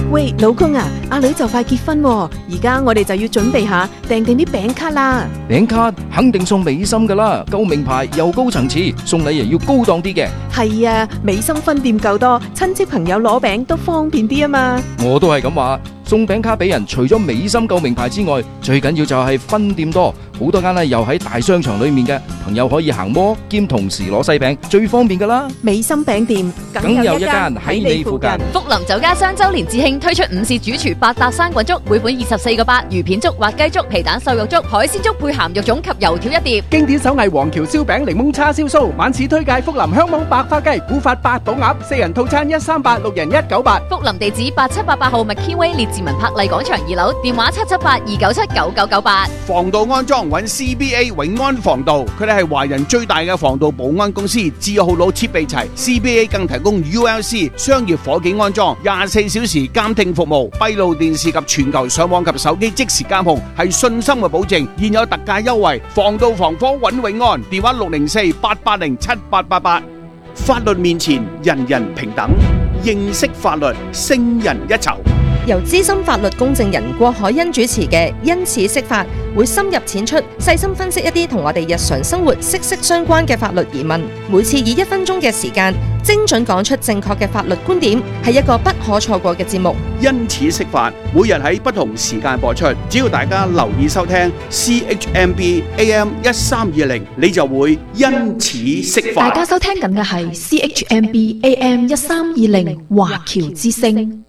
喂，老公啊，阿女就快結婚喎，而家我哋就要準備下訂定啲餅卡啦。 餅卡肯定送美心噶啦，夠名牌又高層次，送禮又要高檔啲嘅。 係啊，美心分店夠多，親戚朋友攞餅都方便啲啊嘛。 我都係咁話，送餅卡俾人，除咗美心夠名牌之外，最緊要就係分店多，好多間呢又喺大商場裏面嘅，朋友可以行摩兼同時攞西餅，最方便噶啦。 美心餅店梗有一間喺你附近。 福林酒家雙周年致慶推出午市主廚八搭生滾粥，每款24個8，魚片粥、滑雞粥、皮蛋瘦肉粥、海鮮粥配鹹肉粽及油條一碟。 經典手藝黃橋燒餅、檸檬叉燒酥，晚市推介福林香網白花雞、古法八寶鴨，4人套餐138，6人198。 福林地址8788號McKinway列治文柏麗廣場2樓，電話778-297-9998。 防盜安裝揾 CBA 永安防盜，佢哋係華人最大嘅防盜保安公司，字號佬設備齊 ，CBA 更提供 ULC 商業伙計安裝，24小時監聽服務，閉路電視及全球上網及手機即時監控，係信心嘅保證。現有特價優惠，防盜防火揾永安，電話604-880-7888。法律面前人人平等，認識法律勝人一籌。 由資深法律公證人郭海欣主持嘅因此釋法，會深入淺出，細心分析一啲同我哋日常生活息息相關嘅法律疑問。每次以1分鐘嘅時間，精準講出正確嘅法律觀點，係一個不可錯過嘅節目。 因此釋法，每日喺不同時間播出，只要大家留意收聽 CHMB AM 1320，你就會因此釋法。 大家收聽緊嘅係 CHMB AM 1320華僑之聲。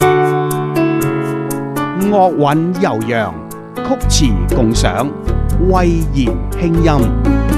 樂韻悠揚，曲詞共賞，蔚然輕音。